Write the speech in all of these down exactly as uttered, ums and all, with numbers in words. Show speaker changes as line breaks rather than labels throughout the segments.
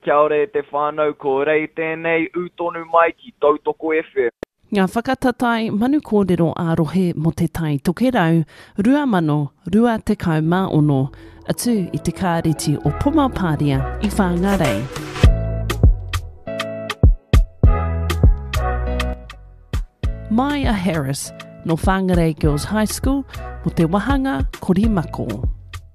Kia ora te whānau, ko rei tēnei utonu mai ki Tautoko F M.
Ngā whakatatai manu kōrero ārohe mo te tai tokerau, rua mano, rua tekau mā ono, atu i te kāreti o Pumapāria i Whāngarei. Maya Harris, no Whāngarei Girls High School, mo te wahanga Korimako.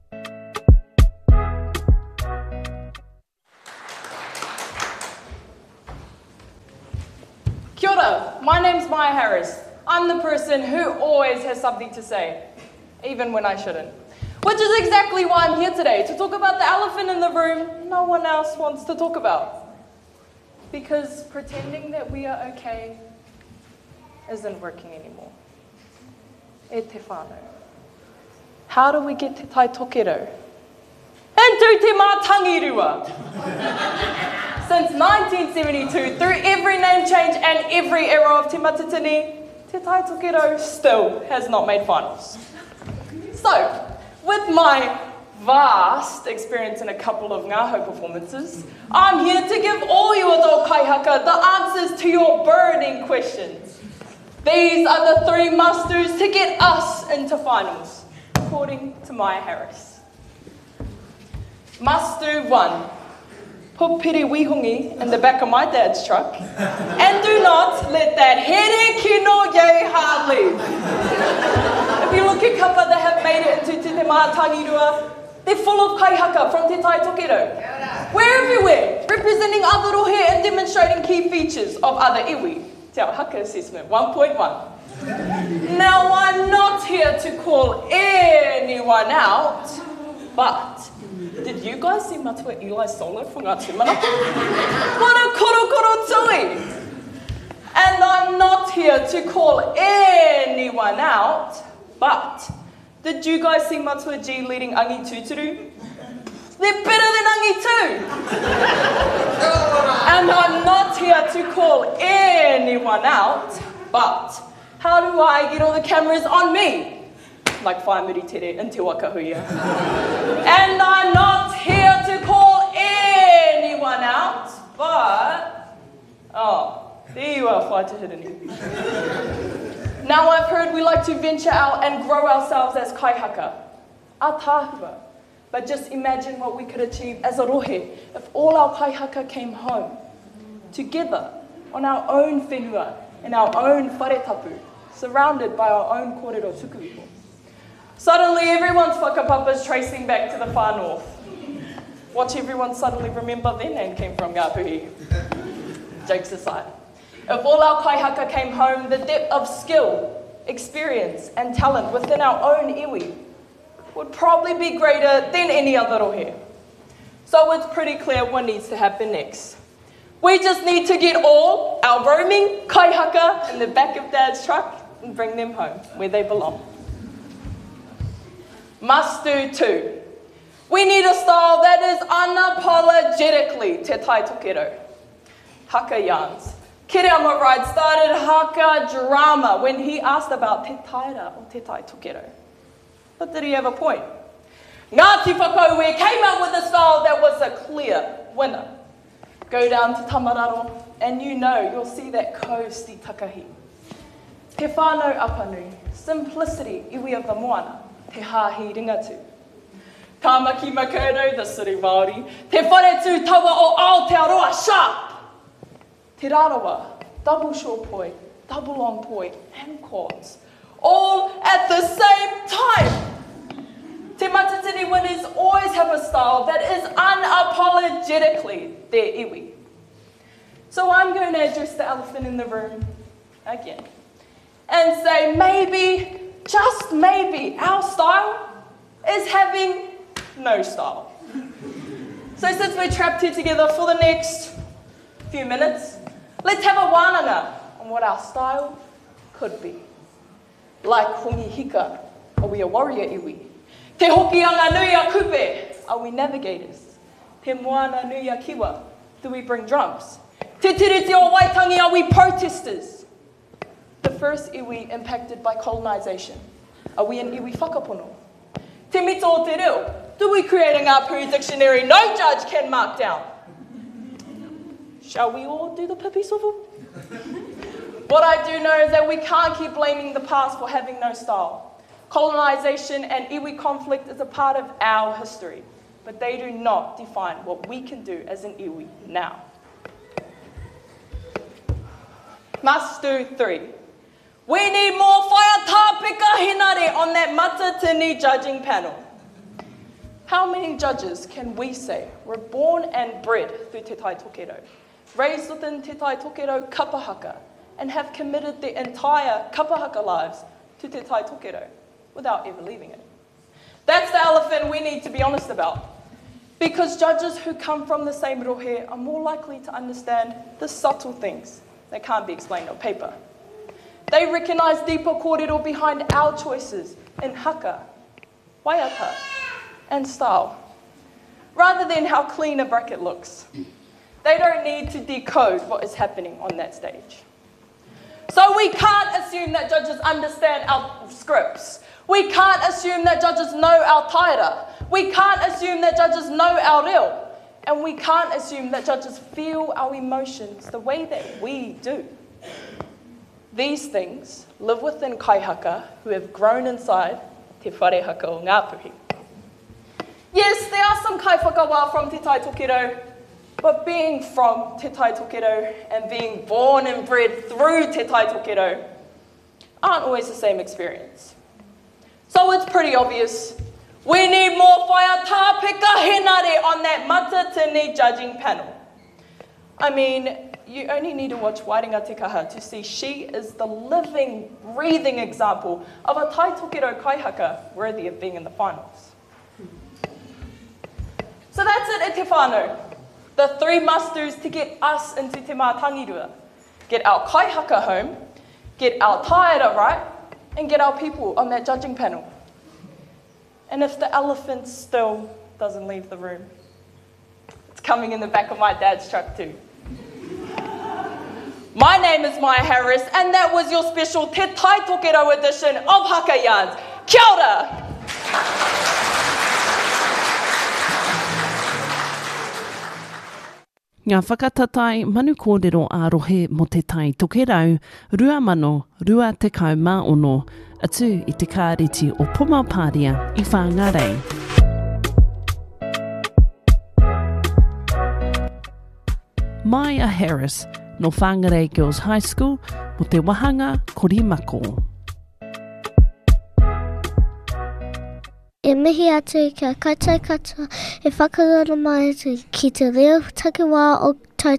Kia ora, my name's Maya Harris. I'm the person who always has something to say, even when I shouldn't. Which is exactly why I'm here today, to talk about the elephant in the room no one else wants to talk about. Because pretending that we are okay isn't working anymore. E te whānau. How do we get te tai tokero? Into te mātangi rua! Since nineteen seventy-two, through every name change and every era of Te Matatini, Te Tai Tokero still has not made finals. So, with my vast experience in a couple of Ngaho performances, I'm here to give all you adult kaihaka the answers to your burning questions. These are the three must-dos to get us into finals, according to Maya Harris. Must-do one. Put piri wihungi in the back of my dad's truck, and do not let that here kino yeha leave. If you look at kapa that have made it into Te Mātangi Rua, they're full of kaihaka from Te Tai Tokero. We're everywhere, representing other rohe and demonstrating key features of other iwi. Te ao haka assessment one point one. Now, I'm not here to call anyone out, but did you guys see Matua Eli solo from Ngā Tūmanako? What a koro koro tui! And I'm not here to call anyone out, but did you guys see Matua G leading Angi Tūturu? They're better than Angi too! And I'm not here to call anyone out, but how do I get all the cameras on me? Like Whaimiri Tere and Te Wakahuia. And I'm not here to call anyone out, but... Oh, there you are, Whai Te Hirini. Now I've heard we like to venture out and grow ourselves as kaihaka. A tāhua. But just imagine what we could achieve as a rohe if all our kaihaka came home, together, on our own whenua, in our own wharetapu, surrounded by our own kōrero tukuiho. Suddenly, everyone's whakapapa's tracing back to the far north. Watch everyone suddenly remember their name came from Ngāpuhi. Jokes aside. If all our kaihaka came home, the depth of skill, experience, and talent within our own iwi would probably be greater than any other rohe. So it's pretty clear what needs to happen next. We just need to get all our roaming kaihaka in the back of Dad's truck and bring them home, where they belong. Must do two. We need a style that is unapologetically Te Tai Tokero. Haka yarns. Kiriama Ride started haka drama when he asked about Te Taira or Te Tai Tokero. But did he have a point? Ngāti Whakauwe came out with a style that was a clear winner. Go down to Tamararo and you know you'll see that coasty takahi. Te whānau apanui, simplicity iwi of the moana. Te hāhi ringatu. Tāmaki Makoto, the city Māori. Te wharetu tawa o Aotearoa, sharp. Te rarawa, double short poi, double long poi, and chords. All at the same time. Te Matatini winners always have a style that is unapologetically their iwi. So I'm going to address the elephant in the room again. And say maybe, just maybe, our style is having no style. So since we're trapped here together for the next few minutes, let's have a wānanga on what our style could be. Like hongi hika, are we a warrior iwi? Te hokianga nui a kupe, are we navigators? Te moana nui a kiwa, do we bring drums? Te tiriti o Waitangi, are we protesters? The first iwi impacted by colonization. Are we an iwi whakapono? Te mito o te reo, do we create a Ngāpuhi dictionary no judge can mark down? Shall we all do the pipi swivel? What I do know is that we can't keep blaming the past for having no style. Colonization and iwi conflict is a part of our history, but they do not define what we can do as an iwi now. Must do three. We need more whaiata pika hinare on that Matatini judging panel. How many judges can we say were born and bred through Te Tai Tokerau, raised within Te Tai Tokerau kapahaka, and have committed their entire kapahaka lives to Te Tai Tokerau without ever leaving it? That's the elephant we need to be honest about. Because judges who come from the same rohe are more likely to understand the subtle things that can't be explained on paper. They recognise deeper kōrero behind our choices in haka, waiata, and style, rather than how clean a bracket looks. They don't need to decode what is happening on that stage. So we can't assume that judges understand our scripts. We can't assume that judges know our taira. We can't assume that judges know our reo. And we can't assume that judges feel our emotions the way that we do. These things live within kaihaka who have grown inside te wharehaka o Ngāpuhi. Yes, there are some kaiwhakawa from Te Tai Tokerau, but being from Te Tai Tokerau and being born and bred through Te Tai Tokerau aren't always the same experience. So it's pretty obvious. We need more whaiata pika hinare on that Matatini judging panel. I mean, you only need to watch Wairinga Te Kaha to see she is the living, breathing example of a Tai Tokerau kaihaka worthy of being in the finals. So that's it e te whānau. The three must-dos to get us into te mātangirua. Get our kaihaka home, get our taira right, and get our people on that judging panel. And if the elephant still doesn't leave the room, it's coming in the back of my dad's truck too. My name is Maya Harris, and that was your special Te Tai Tokerau edition of Haka Yarns. Kia ora!
Ngā whakatatai manu kōrero ārohe mo Te Tai Tokerau, rua mano, rua tekau mā ono, atu i te kāreti o Pumapāria i Whāngarei. Maya Harris, no Whāngarei Girls High School, mo te wahanga Korimako.
E mihi atu kia kaitai katoa e whakarara mai atu ki te reo takiwā o